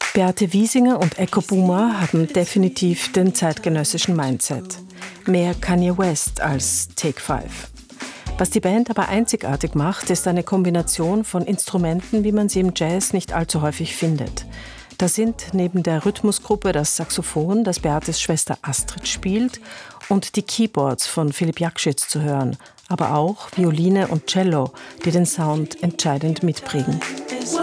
Beate Wiesinger und Echo Boomer haben definitiv den zeitgenössischen Mindset. Mehr Kanye West als Take 5. Was die Band aber einzigartig macht, ist eine Kombination von Instrumenten, wie man sie im Jazz nicht allzu häufig findet. Da sind neben der Rhythmusgruppe das Saxophon, das Beates Schwester Astrid spielt, und die Keyboards von Philipp Jakschitz zu hören, aber auch Violine und Cello, die den Sound entscheidend mitprägen.